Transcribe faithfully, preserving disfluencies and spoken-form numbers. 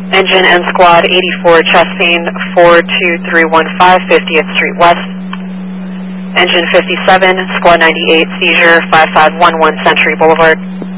Engine and Squad eighty-four, chesting four two three one five, fiftieth Street West. Engine fifty-seven, Squad ninety-eight, seizure five five one one Century Boulevard.